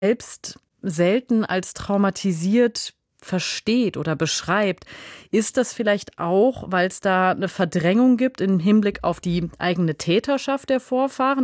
selbst selten als traumatisiert versteht oder beschreibt. Ist das vielleicht auch, weil es da eine Verdrängung gibt im Hinblick auf die eigene Täterschaft der Vorfahren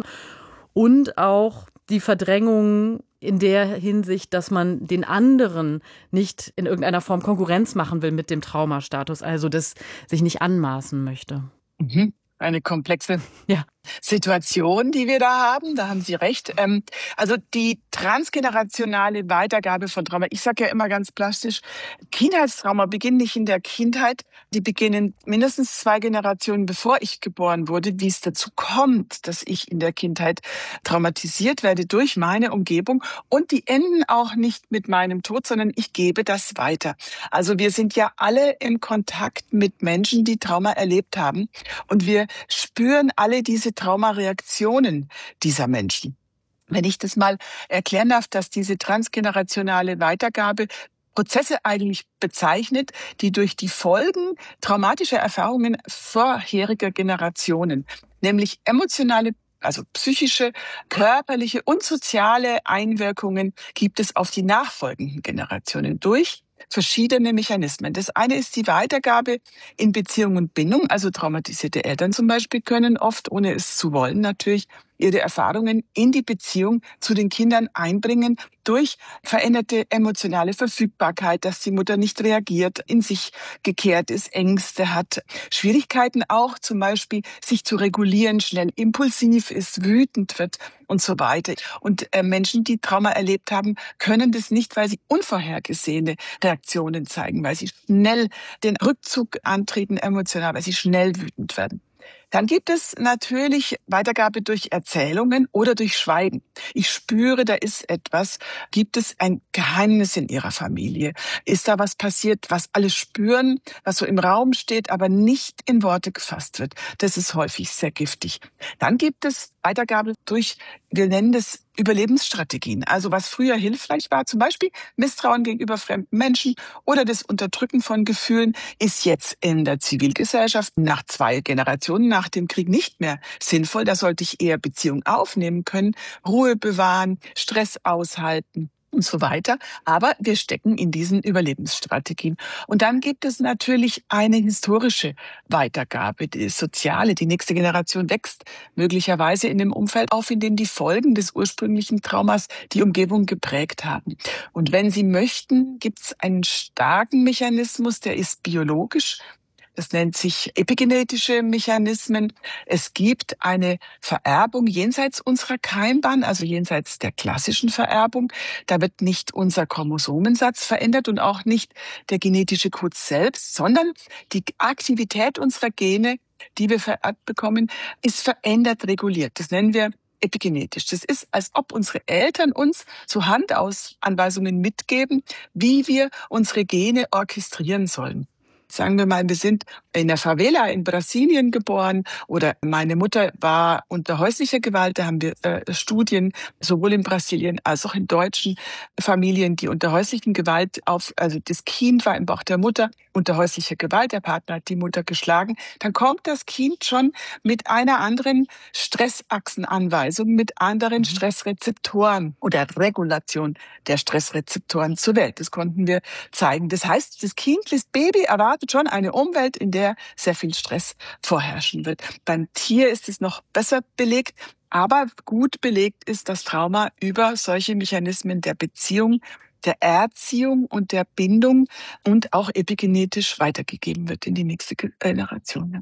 und auch die Verdrängung in der Hinsicht, dass man den anderen nicht in irgendeiner Form Konkurrenz machen will mit dem Traumastatus, also das sich nicht anmaßen möchte? Mhm. Eine komplexe Ja. Situation, die wir da haben. Da haben Sie recht. Also die transgenerationale Weitergabe von Trauma. Ich sage ja immer ganz plastisch, Kindheitstrauma beginnen nicht in der Kindheit. Die beginnen mindestens 2 Generationen, bevor ich geboren wurde, wie es dazu kommt, dass ich in der Kindheit traumatisiert werde durch meine Umgebung. Und die enden auch nicht mit meinem Tod, sondern ich gebe das weiter. Also wir sind ja alle in Kontakt mit Menschen, die Trauma erlebt haben. Und wir spüren alle diese Traumareaktionen dieser Menschen. Wenn ich das mal erklären darf, dass diese transgenerationale Weitergabe Prozesse eigentlich bezeichnet, die durch die Folgen traumatischer Erfahrungen vorheriger Generationen, nämlich emotionale, also psychische, körperliche und soziale Einwirkungen gibt es auf die nachfolgenden Generationen durch verschiedene Mechanismen. Das eine ist die Weitergabe in Beziehung und Bindung. Also traumatisierte Eltern zum Beispiel können oft, ohne es zu wollen, natürlich ihre Erfahrungen in die Beziehung zu den Kindern einbringen durch veränderte emotionale Verfügbarkeit, dass die Mutter nicht reagiert, in sich gekehrt ist, Ängste hat, Schwierigkeiten auch zum Beispiel, sich zu regulieren, schnell impulsiv ist, wütend wird und so weiter. Und Menschen, die Trauma erlebt haben, können das nicht, weil sie unvorhergesehene Reaktionen zeigen, weil sie schnell den Rückzug antreten emotional, weil sie schnell wütend werden. Dann gibt es natürlich Weitergabe durch Erzählungen oder durch Schweigen. Ich spüre, da ist etwas. Gibt es ein Geheimnis in Ihrer Familie? Ist da was passiert, was alle spüren, was so im Raum steht, aber nicht in Worte gefasst wird? Das ist häufig sehr giftig. Dann gibt es Weitergabe durch, wir nennen das Überlebensstrategien. Also was früher hilfreich war, zum Beispiel Misstrauen gegenüber fremden Menschen oder das Unterdrücken von Gefühlen, ist jetzt in der Zivilgesellschaft nach 2 Generationen nach dem Krieg nicht mehr sinnvoll. Da sollte ich eher Beziehung aufnehmen können, Ruhe bewahren, Stress aushalten und so weiter. Aber wir stecken in diesen Überlebensstrategien. Und dann gibt es natürlich eine historische Weitergabe, die soziale. Die nächste Generation wächst möglicherweise in dem Umfeld auf, in dem die Folgen des ursprünglichen Traumas die Umgebung geprägt haben. Und wenn Sie möchten, gibt es einen starken Mechanismus, der ist biologisch. Das nennt sich epigenetische Mechanismen. Es gibt eine Vererbung jenseits unserer Keimbahn, also jenseits der klassischen Vererbung. Da wird nicht unser Chromosomensatz verändert und auch nicht der genetische Code selbst, sondern die Aktivität unserer Gene, die wir vererbt bekommen, ist verändert reguliert. Das nennen wir epigenetisch. Das ist, als ob unsere Eltern uns so Handausanweisungen mitgeben, wie wir unsere Gene orchestrieren sollen. Sagen wir mal, wir sind in der Favela in Brasilien geboren oder meine Mutter war unter häuslicher Gewalt. Da haben wir Studien sowohl in Brasilien als auch in deutschen Familien, die unter häuslichen Gewalt also das Kind war im Bauch der Mutter unter häuslicher Gewalt. Der Partner hat die Mutter geschlagen. Dann kommt das Kind schon mit einer anderen Stressachsenanweisung, mit anderen Stressrezeptoren oder Regulation der Stressrezeptoren zur Welt. Das konnten wir zeigen. Das heißt, das Kind, das Baby erwartet schon eine Umwelt, in der sehr viel Stress vorherrschen wird. Beim Tier ist es noch besser belegt, aber gut belegt ist das Trauma über solche Mechanismen der Beziehung, der Erziehung und der Bindung und auch epigenetisch weitergegeben wird in die nächste Generation.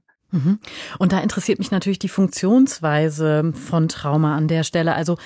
Und da interessiert mich natürlich die Funktionsweise von Trauma an der Stelle. Also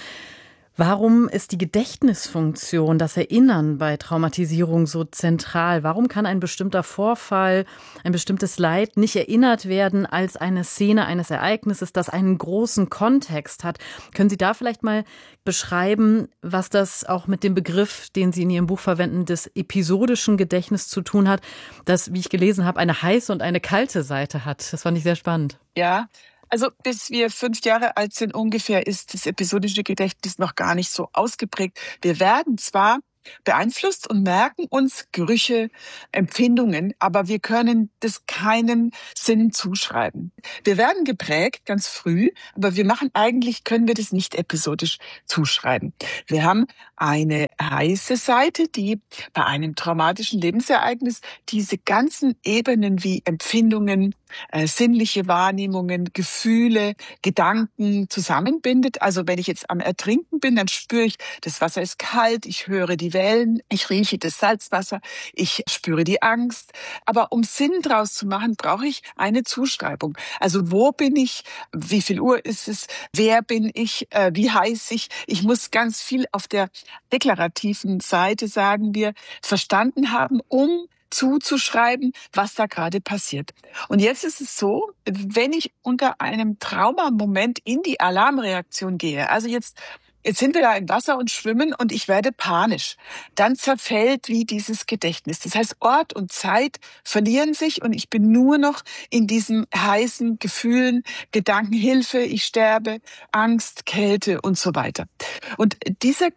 warum ist die Gedächtnisfunktion, das Erinnern bei Traumatisierung so zentral? Warum kann ein bestimmter Vorfall, ein bestimmtes Leid nicht erinnert werden als eine Szene eines Ereignisses, das einen großen Kontext hat? Können Sie da vielleicht mal beschreiben, was das auch mit dem Begriff, den Sie in Ihrem Buch verwenden, des episodischen Gedächtnisses zu tun hat, das, wie ich gelesen habe, eine heiße und eine kalte Seite hat? Das fand ich sehr spannend. Ja. Also bis wir 5 Jahre alt sind ungefähr, ist das episodische Gedächtnis noch gar nicht so ausgeprägt. Wir werden zwar beeinflusst und merken uns Gerüche, Empfindungen, aber wir können das keinen Sinn zuschreiben. Wir werden geprägt ganz früh, aber können wir das nicht episodisch zuschreiben. Wir haben eine heiße Seite, die bei einem traumatischen Lebensereignis diese ganzen Ebenen wie Empfindungen, sinnliche Wahrnehmungen, Gefühle, Gedanken zusammenbindet. Also wenn ich jetzt am Ertrinken bin, dann spüre ich, das Wasser ist kalt, ich höre die Wellen, ich rieche das Salzwasser, ich spüre die Angst. Aber um Sinn draus zu machen, brauche ich eine Zuschreibung. Also wo bin ich? Wie viel Uhr ist es? Wer bin ich? Wie heiß ich? Ich muss ganz viel auf der deklarativen Seite, sagen wir, verstanden haben, um zuzuschreiben, was da gerade passiert. Und jetzt ist es so, wenn ich unter einem Traumamoment in die Alarmreaktion gehe, also jetzt sind wir da im Wasser und schwimmen und ich werde panisch. Dann zerfällt wie dieses Gedächtnis. Das heißt, Ort und Zeit verlieren sich und ich bin nur noch in diesen heißen Gefühlen, Gedanken, Hilfe, ich sterbe, Angst, Kälte und so weiter. Und dieser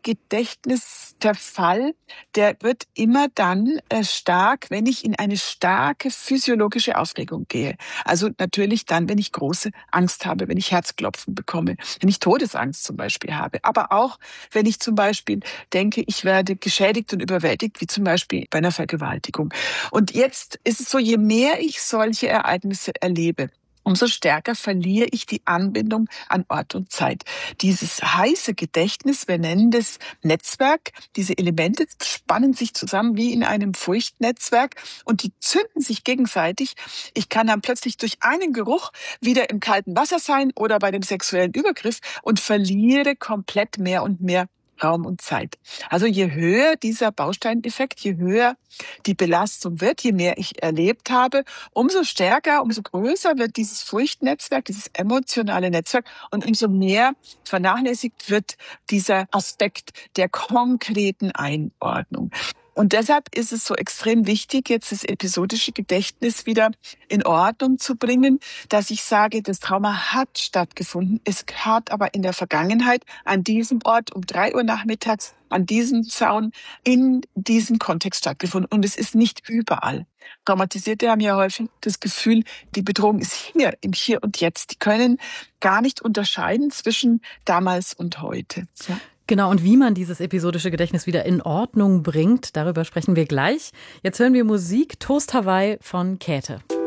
Gedächtnisverfall, der wird immer dann stark, wenn ich in eine starke physiologische Aufregung gehe. Also natürlich dann, wenn ich große Angst habe, wenn ich Herzklopfen bekomme, wenn ich Todesangst zum Beispiel habe. Aber auch, wenn ich zum Beispiel denke, ich werde geschädigt und überwältigt, wie zum Beispiel bei einer Vergewaltigung. Und jetzt ist es so, je mehr ich solche Ereignisse erlebe, umso stärker verliere ich die Anbindung an Ort und Zeit. Dieses heiße Gedächtnis, wir nennen das Netzwerk, diese Elemente spannen sich zusammen wie in einem Furchtnetzwerk und die zünden sich gegenseitig. Ich kann dann plötzlich durch einen Geruch wieder im kalten Wasser sein oder bei dem sexuellen Übergriff und verliere komplett mehr und mehr Raum und Zeit. Also je höher dieser Bausteineffekt, je höher die Belastung wird, je mehr ich erlebt habe, umso stärker, umso größer wird dieses Furchtnetzwerk, dieses emotionale Netzwerk und umso mehr vernachlässigt wird dieser Aspekt der konkreten Einordnung. Und deshalb ist es so extrem wichtig, jetzt das episodische Gedächtnis wieder in Ordnung zu bringen, dass ich sage, das Trauma hat stattgefunden. Es hat aber in der Vergangenheit an diesem Ort um 3 Uhr nachmittags an diesem Zaun in diesem Kontext stattgefunden. Und es ist nicht überall. Traumatisierte haben ja häufig das Gefühl, die Bedrohung ist hier, im Hier und Jetzt. Die können gar nicht unterscheiden zwischen damals und heute. Ja. Genau, und wie man dieses episodische Gedächtnis wieder in Ordnung bringt, darüber sprechen wir gleich. Jetzt hören wir Musik, Toast Hawaii von Käthe.